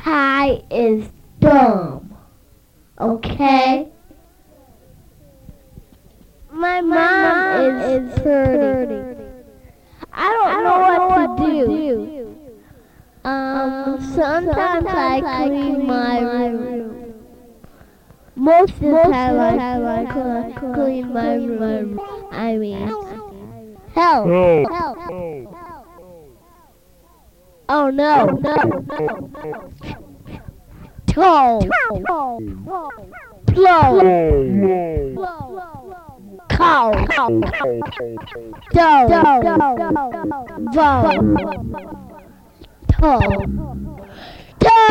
Ty is dumb. Okay? My mom is hurting. I don't know what to do. Sometimes I clean my room. Most of the time I clean my room. I mean, help! Oh no! Toe! Blow! Cow! Doe! Voe! Toe!